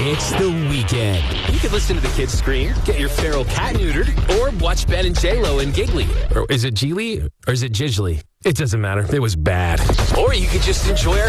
It's the weekend. You can listen to the kids scream, get your feral cat neutered, or watch Ben and J-Lo and Giggly. Or is it Geely or is it Jiggly? It doesn't matter. It was bad. Or you could just enjoy our